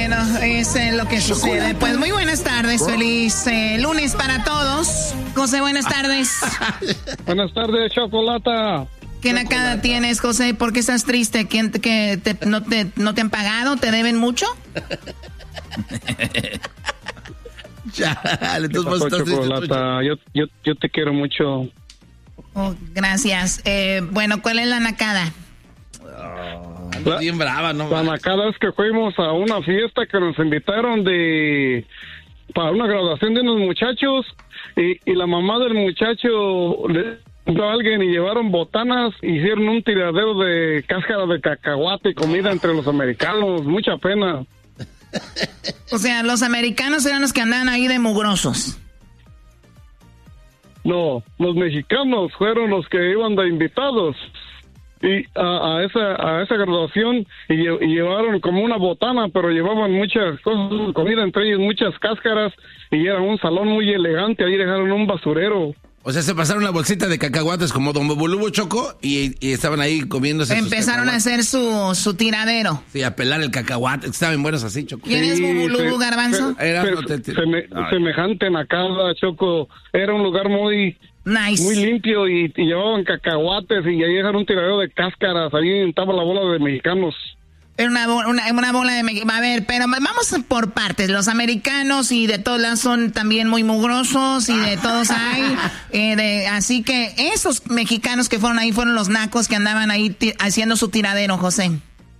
Bueno, es lo que sucede. Pues muy buenas tardes, feliz lunes para todos. José, buenas tardes. Buenas tardes, Chocolata. ¿Qué nacada tienes, José? ¿Por qué estás triste? ¿No te han pagado? ¿Te deben mucho? Chale, ¿qué pasó, Chocolata? Yo te quiero mucho. Oh, gracias. Bueno, ¿cuál es la nacada? Bien brava, ¿no? La nacada es que fuimos a una fiesta que nos invitaron para una graduación de unos muchachos y la mamá del muchacho le a alguien y llevaron botanas, hicieron un tiradero de cáscara de cacahuate y comida entre los americanos, mucha pena. O sea, los americanos eran los que andaban ahí de mugrosos. No, los mexicanos fueron los que iban de invitados y a esa graduación y llevaron como una botana, pero llevaban muchas cosas, comida entre ellos, muchas cáscaras y era un salón muy elegante, ahí dejaron un basurero. O sea, se pasaron una bolsita de cacahuates como Don Bubulubo, Choco, y estaban ahí comiéndose. Empezaron a hacer su tiradero. Sí, a pelar el cacahuate. Estaban buenos así, Choco. ¿Quién es Bubulubo, Garbanzo? Semejante nacada, Choco. Era un lugar muy limpio y llevaban cacahuates y ahí dejaron un tiradero de cáscaras. Ahí estaba la bola de mexicanos. Era una bola de... A ver, pero vamos por partes. Los americanos y de todos lados son también muy mugrosos y de todos hay. Así que esos mexicanos que fueron ahí fueron los nacos que andaban ahí haciendo su tiradero, José.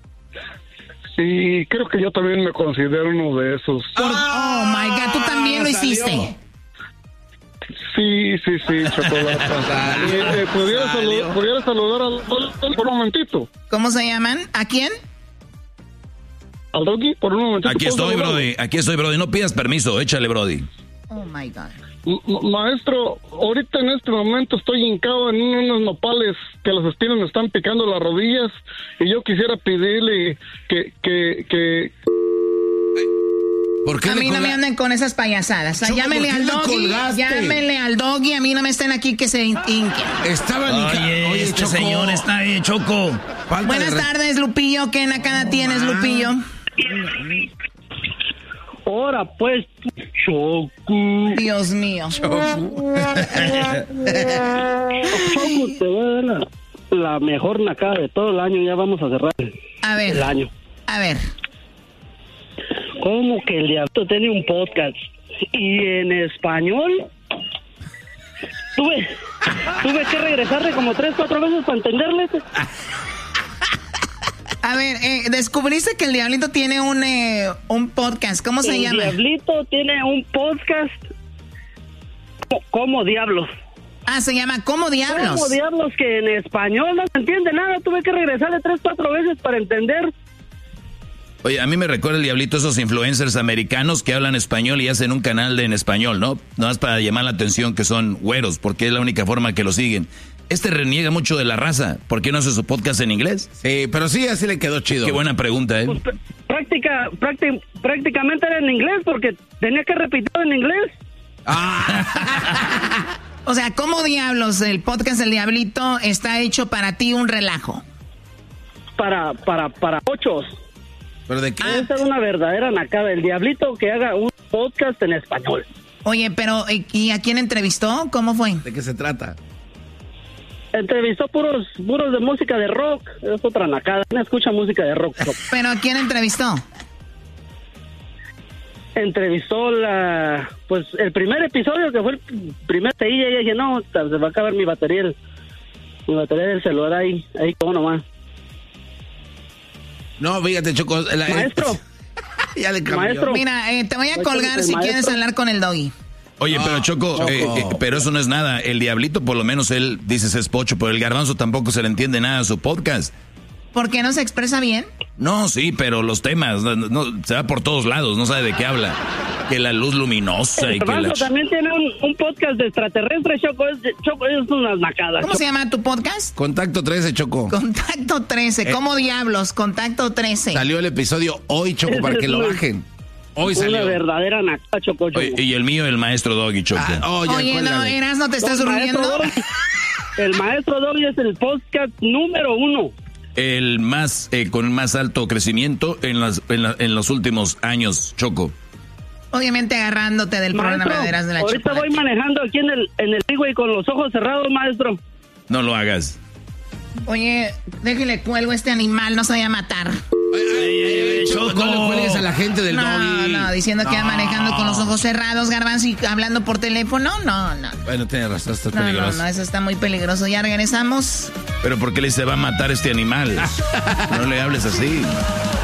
Sí, creo que yo también me considero uno de esos. Oh, my God, ¿tú también lo hiciste? Sí, Chocolata. ¿Pudiera saludar al por un momentito? ¿Cómo se llaman? ¿A quién? Al Doggy, por un momentito. Aquí estoy, Brody. No pidas permiso, échale, Brody. Oh, my God. Maestro, ahorita en este momento estoy hincado en unos nopales que las espinas me están picando las rodillas y yo quisiera pedirle que... ¿Por qué a mí no me anden con esas payasadas. Llámele al Doggy, a mí no me estén aquí que se hinquen. Oye, este Choco. Señor está ahí, Choco. Buenas tardes, Lupillo. ¿Qué nacada tienes, Lupillo? Ahora pues, Choco. Dios mío. Choco, te voy a dar la mejor nacada de todo el año. Ya vamos a cerrar el año. A ver. ¿Cómo que el Diablito tiene un podcast? Y en español tuve que regresarle como 3-4 veces para entenderle. A ver, descubriste que el Diablito tiene un podcast. ¿Cómo se llama? El Diablito tiene un podcast. ¿Cómo diablos? Ah, se llama ¿Cómo diablos? ¿Cómo diablos? Que en español no se entiende nada. Tuve que regresarle 3-4 veces para entender. Oye, a mí me recuerda el Diablito esos influencers americanos que hablan español y hacen un canal en español, ¿no? Nada más para llamar la atención que son güeros, porque es la única forma que lo siguen. Reniega mucho de la raza. ¿Por qué no hace su podcast en inglés? Sí, pero sí, así le quedó chido. Qué buena pregunta, ¿eh? Pues, prácticamente era en inglés porque tenía que repetirlo en inglés. O sea, ¿cómo diablos el podcast del Diablito está hecho para ti un relajo? Para ochos. ¿Pero de qué? Esa es una verdadera nacada. El Diablito que haga un podcast en español. Oye, pero ¿y a quién entrevistó? ¿Cómo fue? ¿De qué se trata? Entrevistó puros de música de rock. Es otra nacada. No escucha música de rock. ¿Pero a quién entrevistó? Entrevistó el primer episodio, que fue el primer TI, y ella dije, no, se va a acabar mi batería del celular ahí como nomás. No, fíjate, Choco. Maestro. Ya le cambió. Maestro. Mira, te voy a colgar si quieres hablar con el Doggy. Oye, pero Choco. Pero eso no es nada. El Diablito, por lo menos él, dices es pocho, pero el Garbanzo tampoco se le entiende nada a su podcast. ¿Por qué no se expresa bien? No, sí, pero los temas, no, se va por todos lados, no sabe de qué habla. Que la luz luminosa y que la... también tiene un podcast de extraterrestres, Choco, es unas nacadas. ¿Cómo se llama tu podcast? Contacto 13, Choco. Contacto 13, ¿cómo diablos? Contacto 13. Salió el episodio hoy, Choco, para que lo bajen. Hoy salió. Una verdadera nacada, Choco. Oye, y el mío, el maestro Doggy, Choco. Oye, no, Eras, ¿no te estás durmiendo? El maestro Doggy es el podcast número 1. el más con más alto crecimiento en los últimos años, Choco? Obviamente agarrándote del programa de Erasmo de la Ahorita Chocolate. voy manejando aquí en el freeway con los ojos cerrados, maestro. No lo hagas. Oye, déjale cuelgo a este animal, no se vaya a matar. Choco, no le cuelgues a la gente del doggy. No, diciendo que va manejando con los ojos cerrados, Garbanzo, y hablando por teléfono, no. Bueno, tienes razón, esto es No, peligroso. eso está muy peligroso. Ya regresamos. Pero ¿por qué le dice va a matar este animal? No le hables así.